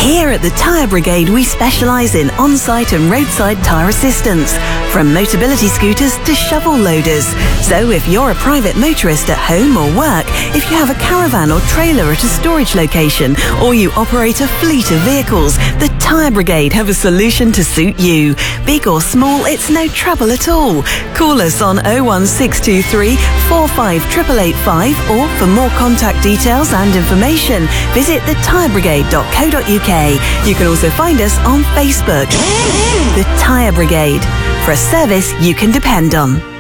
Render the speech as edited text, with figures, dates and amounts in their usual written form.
Here at the Tyre Brigade, we specialise in on-site and roadside tyre assistance, from Motability scooters to shovel loaders. So if you're a private motorist at home or work, if you have a caravan or trailer at a storage location, or you operate a fleet of vehicles, the Tyre Brigade have a solution to suit you. Big or small, it's no trouble at all. Call us on 01623 45 885, or for more contact details and information, visit thetyrebrigade.co.uk. You can also find us on Facebook. The Tyre Brigade, for a service you can depend on.